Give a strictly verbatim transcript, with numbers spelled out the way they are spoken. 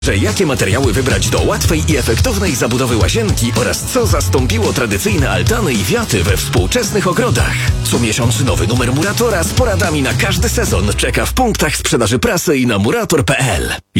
Że jakie materiały wybrać do łatwej i efektownej zabudowy łazienki oraz co zastąpiło tradycyjne altany i wiaty we współczesnych ogrodach. Co miesiąc nowy numer Muratora z poradami na każdy sezon czeka w punktach sprzedaży prasy i na murator kropka p l.